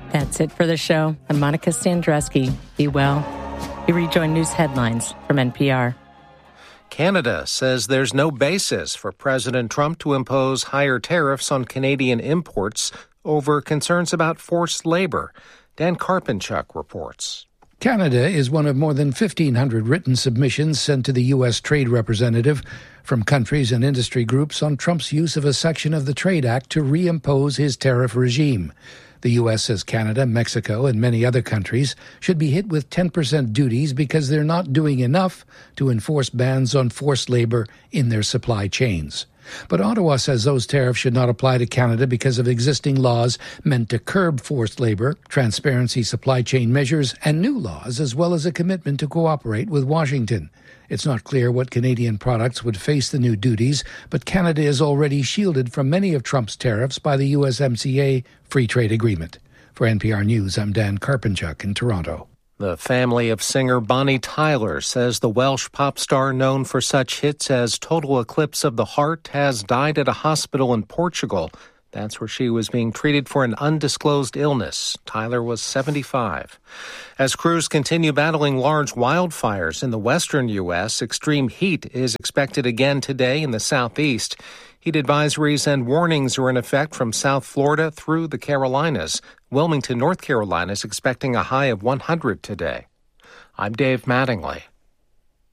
That's it for the show. I'm Monica Sandrusky. Be well. You rejoin news headlines from NPR. Canada says there's no basis for President Trump to impose higher tariffs on Canadian imports over concerns about forced labor. Dan Karpenchuk reports. Canada is one of more than 1,500 written submissions sent to the U.S. Trade Representative from countries and industry groups on Trump's use of a section of the Trade Act to reimpose his tariff regime. The U.S. says Canada, Mexico, and many other countries should be hit with 10% duties because they're not doing enough to enforce bans on forced labor in their supply chains. But Ottawa says those tariffs should not apply to Canada because of existing laws meant to curb forced labor, transparency supply chain measures, and new laws, as well as a commitment to cooperate with Washington. It's not clear what Canadian products would face the new duties, but Canada is already shielded from many of Trump's tariffs by the USMCA free trade agreement. For NPR News, I'm Dan Karpenchuk in Toronto. The family of singer Bonnie Tyler says the Welsh pop star known for such hits as Total Eclipse of the Heart has died at a hospital in Portugal. That's where she was being treated for an undisclosed illness. Tyler was 75. As crews continue battling large wildfires in the western U.S., extreme heat is expected again today in the southeast. Heat advisories and warnings are in effect from South Florida through the Carolinas. Wilmington, North Carolina is expecting a high of 100 today. I'm Dave Mattingly.